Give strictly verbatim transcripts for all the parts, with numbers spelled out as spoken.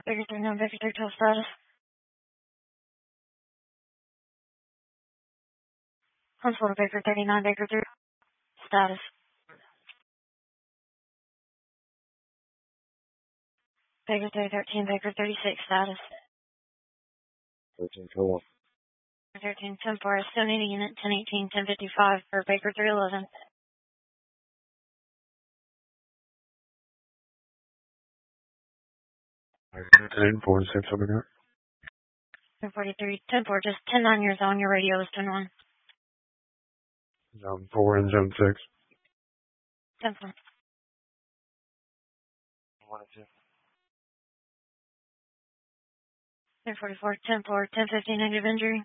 Baker thirty-nine, Baker thirty-two status. Huntsville to Baker thirty-nine, Baker three status. Baker three thirteen, Baker thirty-six status. thirteen, go on. thirteen, ten four, still need a unit, ten eighteen, ten fifty-five for Baker three eleven. ten four, six, over there. ten forty-three, ten four, just ten nine years on your radio is ten one. Zone four and zone six. ten four. one and two. ten forty-four, ten four, ten fifteen, negative injury.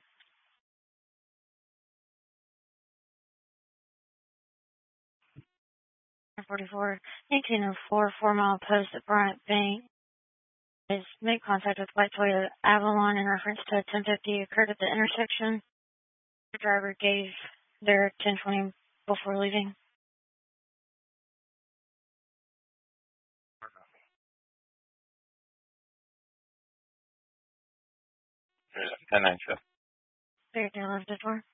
ten forty-four, eighteen oh four, four mile post at Bryant Bank. Is made contact with white Toyota Avalon in reference to ten fifty occurred at the intersection. The driver gave their ten twenty before leaving. ten nine seven. Baker three eleven to four.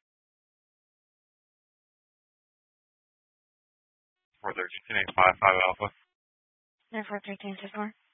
four thirteen, eight five five Alpha. ten four thirteen to four.